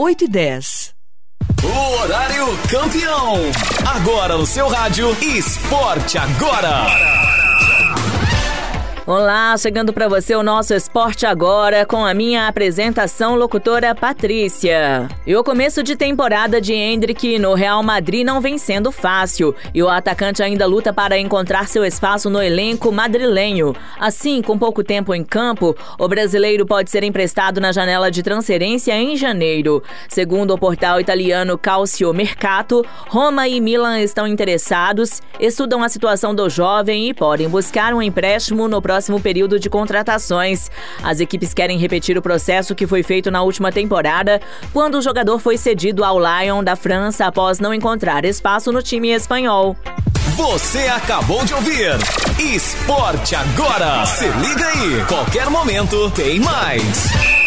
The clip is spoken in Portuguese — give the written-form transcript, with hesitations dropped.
8h10. O horário campeão. Agora no seu rádio, Esporte Agora. Olá, chegando para você o nosso Esporte Agora com a minha apresentação locutora Patrícia. E o começo de temporada de Endrick no Real Madrid não vem sendo fácil e o atacante ainda luta para encontrar seu espaço no elenco madrilenho. Assim, com pouco tempo em campo, o brasileiro pode ser emprestado na janela de transferência em janeiro. Segundo o portal italiano Calcio Mercato, Roma e Milan estão interessados, estudam a situação do jovem e podem buscar um empréstimo no próximo período de contratações. As equipes querem repetir o processo que foi feito na última temporada, quando o jogador foi cedido ao Lyon da França após não encontrar espaço no time espanhol. Você acabou de ouvir Esporte Agora. Se liga aí, qualquer momento tem mais.